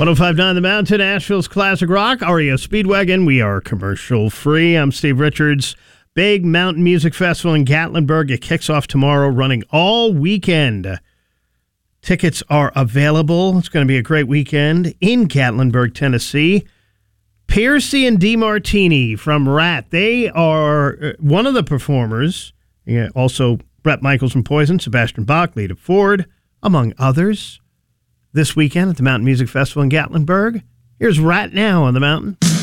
105.9 The Mountain, Asheville's Classic Rock, REO Speedwagon. We are commercial free. I'm Steve Richards. Big Mountain Music Festival in Gatlinburg. It kicks off tomorrow, running all weekend. Tickets are available. It's going to be a great weekend in Gatlinburg, Tennessee. Piercy and DeMartini from Rat. They are one of the performers. Yeah, also Bret Michaels from Poison, Sebastian Bach, Lita Ford, among others. This weekend at the Mountain Music Festival in Gatlinburg. Here's Rat Now on the Mountain.